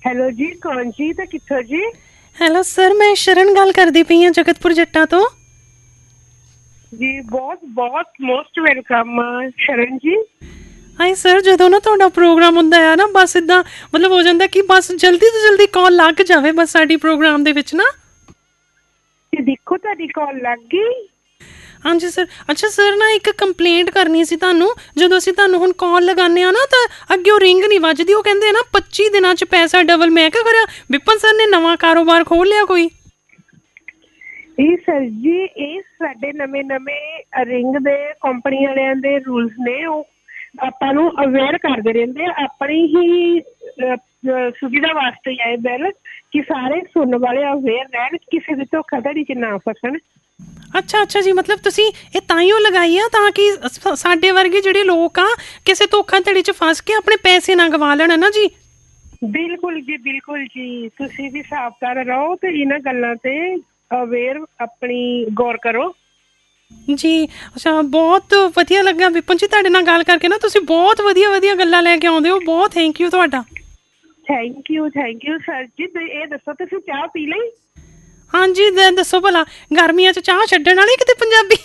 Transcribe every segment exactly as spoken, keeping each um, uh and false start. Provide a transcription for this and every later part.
Hello ਜੀ, ਕੌਣ ਜੀ ਤੇ ਕਿੱਥੋਂ ਜੀ? ਹੈਲੋ ਸਰ, ਮੈਂ ਸ਼ਰਨ ਗੱਲ ਕਰਦੀ ਪਈ ਹਾਂ ਜਗਤਪੁਰ ਜੱਟਾਂ ਤੋਂ। ਜੀ ਬਹੁਤ ਬਹੁਤ ਮੋਸਟ ਵੈਲਕਮ ਸ਼ਰਨ ਜੀ। ਹਾਏ ਸਰ, ਜਦੋਂ ਨਾ ਤੁਹਾਡਾ ਪ੍ਰੋਗਰਾਮ ਹੁੰਦਾ ਆ ਨਾ, ਬਸ ਇੱਦਾਂ ਮਤਲਬ ਹੋ ਜਾਂਦਾ ਕਿ ਬਸ ਜਲਦੀ ਤੋਂ ਜਲਦੀ ਕਾਲ ਲੱਗ ਜਾਵੇ ਬਸ ਸਾਡੀ ਪ੍ਰੋਗਰਾਮ ਦੇ ਵਿੱਚ ਨਾ। ਤੇ ਦੇਖੋ ਤੁਹਾਡੀ ਕਾਲ ਲੱਗ ਗਈ। ਹਾਂਜੀ ਸਰ। ਅੱਛਾ ਸਰ, ਨਾ ਇੱਕ ਕੰਪਲੇਂਟ ਕਰਨੀ ਸੀ ਤੁਹਾਨੂੰ। ਜਦੋਂ ਅਸੀਂ ਤੁਹਾਨੂੰ ਹੁਣ ਕਾਲ ਲਗਾਉਂਦੇ ਹਾਂ ਨਾ ਤਾਂ ਅੱਗੇ ਉਹ ਰਿੰਗ ਨਹੀਂ ਵੱਜਦੀ। ਉਹ ਕਹਿੰਦੇ ਆ ਨਾ ਪੱਚੀ ਦਿਨਾਂ 'ਚ ਪੈਸਾ ਡਬਲ। ਮੈਂ ਕਿਹਾ ਕਰਿਆ ਵਿਪਨ ਸਰ ਨੇ ਨਵਾਂ ਕਾਰੋਬਾਰ ਖੋਲ੍ਹ ਲਿਆ ਕੋਈ? ਇਹ ਸਰ ਜੀ, ਇਹ ਸਾਡੇ ਨਵੇਂ ਨਵੇਂ ਰਿੰਗ ਦੇ ਕੰਪਨੀ ਵਾਲਿਆਂ ਦੇ ਰੂਲਸ ਨੇ। ਉਹ ਆਪਾਂ ਨੂੰ ਅਵੇਅਰ ਕਰਦੇ ਰਹਿੰਦੇ, ਆਪਣੀ ਹੀ ਸੁਵਿਧਾ ਵਾਸਤੇ ਆਏ ਬਿੱਲ ਕਿ ਸਾਰੇ ਸੁਣਨ ਵਾਲੇ ਅਵੇਅਰ ਰਹਿਣ, ਕਿਸੇ ਦੇ ਧੋਖਾਧੜੀ 'ਚ ਨਾ ਫਸਣ। ਅੱਛਾ ਅੱਛਾ ਜੀ, ਮਤਲਬ ਤੁਸੀਂ ਇਹ ਤਾਈਓ ਲਗਾਈ ਆ ਤਾਂ ਕਿ ਸਾਡੇ ਵਰਗੇ ਜਿਹੜੇ ਲੋਕ ਆ ਕਿਸੇ ਧੋਖਾਧੜੀ 'ਚ ਫਸ ਕੇ ਆਪਣੇ ਪੈਸੇ ਨਾ ਗਵਾ ਲੈਣ ਨਾ ਜੀ। ਬਿਲਕੁਲ ਜੀ, ਬਿਲਕੁਲ ਜੀ। ਤੁਸੀਂ ਵੀ ਸਾਵਧਾਨ ਰਹੋ ਤੇ ਇਹਨਾਂ ਗੱਲਾਂ ਤੇ ਅਵੇਅਰ ਆਪਣੀ ਗੌਰ ਕਰੋ ਜੀ। ਅੱਛਾ, ਬਹੁਤ ਵਧੀਆ ਲੱਗਾ ਵਿਪਨ ਜੀ ਤੁਹਾਡੇ ਨਾਲ ਗੱਲ ਕਰਕੇ ਨਾ। ਤੁਸੀਂ ਬਹੁਤ ਵਧੀਆ ਵਧੀਆ ਗੱਲਾਂ ਲੈ ਕੇ ਆਉਂਦੇ ਹੋ। ਬਹੁਤ ਥੈਂਕ ਯੂ ਤੁਹਾਡਾ। Thank you thank you sir ਜੀ। ਇਹ ਦੱਸੋ ਤੁਸੀਂ ਚਾਹ ਪੀ ਲਈ? ਹਾਂਜੀ ਦੱਸੋ ਭਲਾ, ਗਰਮੀਆਂ 'ਚ ਚਾਹ ਛੱਡਣ ਵਾਲੀ ਕਿਤੇ ਪੰਜਾਬੀ?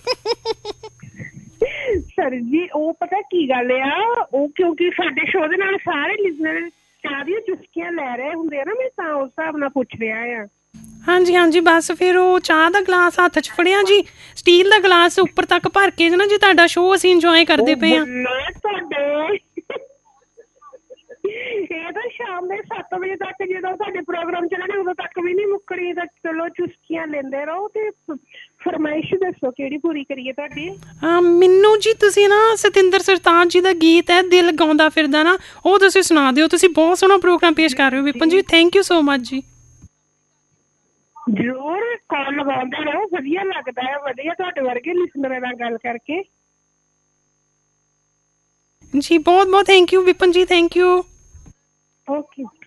ਸਰ ਜੀ ਉਹ ਪਤਾ ਕੀ ਗੱਲ ਆ, ਉਹ ਕਿਉਂਕਿ ਸਾਡੇ ਸ਼ੋਅ ਦੇ ਨਾਲ ਸਾਰੇ ਲਿਸਨਰ ਚਾਹ ਦੀਆਂ ਚੁਸਕੀਆਂ ਲੈ ਰਹੇ ਹੁੰਦੇ ਆ ਨਾ, ਮੈਂ ਤਾਂ ਉਸ ਹਿਸਾਬ ਨਾਲ ਪੁੱਛ ਰਿਹਾ ਆ। ਹਾਂਜੀ ਹਾਂਜੀ, ਬਸ ਫਿਰ ਉਹ ਚਾਹ ਦਾ ਗਲਾਸ ਹੱਥ 'ਚ ਫੜਿਆ ਜੀ, ਸਟੀਲ ਦਾ ਗਲਾਸ ਉੱਪਰ ਤੱਕ ਭਰ ਕੇ ਨਾ ਜੀ। ਤੁਹਾਡਾ ਸ਼ੋਅ ਅਸੀਂ ਇੰਜੋਏ ਕਰਦੇ ਪਏ ਹਾਂ। ਤੁਹਾਡੇ ਇਹ ਤਾਂ ਸ਼ਾਮ ਦੇ ਸੱਤ ਵਜੇ ਤੱਕ ਜਦੋਂ ਸਾਡੇ ਪ੍ਰੋਗਰਾਮ ਚੱਲਣੇ ਉਦੋਂ ਤੱਕ ਵੀ ਨਹੀਂ ਮੁੱਕਣੀ। ਤਾਂ ਚਲੋ ਚੁਸਕੀਆਂ ਲੈਂਦੇ ਰਹੋ ਤੇ ਫਰਮਾਇਸ਼ ਦੱਸੋ ਕਿਹੜੀ ਪੂਰੀ ਕਰੀਏ ਤੁਹਾਡੀ? ਮੈਨੂੰ ਜੀ ਤੁਸੀਂ ਨਾ ਸਤਿੰਦਰ ਸਰਤਾਜ ਜੀ ਦਾ ਗੀਤ ਹੈ ਦਿਲ ਗਾਉਂਦਾ ਫਿਰਦਾ ਨਾ, ਉਹ ਤੁਸੀਂ ਸੁਣਾ ਦਿਓ। ਤੁਸੀਂ ਬਹੁਤ ਸੋਹਣਾ ਪ੍ਰੋਗਰਾਮ ਪੇਸ਼ ਕਰ ਰਹੇ ਹੋ ਵਿਪਨ ਜੀ। ਥੈਂਕ ਯੂ ਸੋ ਮਚ ਜੀ। ਜ਼ਰੂਰ ਕਾਲ ਲਗਾਉਂਦੇ ਰਹੋ, ਵਧੀਆ ਲੱਗਦਾ ਹੈ। ਵਧੀਆ ਤੁਹਾਡੇ ਵਰਗੇ ਲਿਸਨਰਾਂ ਨਾਲ ਗੱਲ ਕਰਕੇ। ਜੀ ਬਹੁਤ ਬਹੁਤ ਥੈਂਕ ਯੂ ਵਿਪਨ ਜੀ, ਥੈਂਕ ਯੂ। ਓਕੇ।